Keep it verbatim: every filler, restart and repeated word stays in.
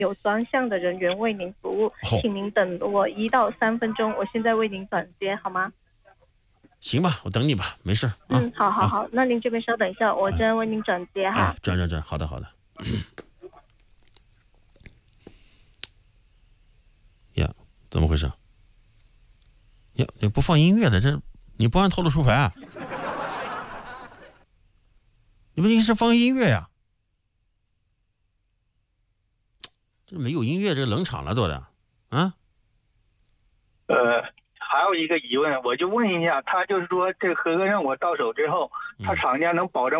有专项的人员为您服务， 哦请您等我一到三分钟，我现在为您转接，好吗？ 行吧，我等你吧，没事啊。 嗯，好好好，那您这边稍等一下，我这为您转接哈。 哎，转转转，好的好的。呀，怎么回事？呀，你不放音乐的，这你不按套路出牌啊？你不应该是放音乐呀、这没有音乐，这冷场了做的啊？ 呃，还有一个疑问，我就问一下，他就是说这合格证我到手之后，他厂家能保证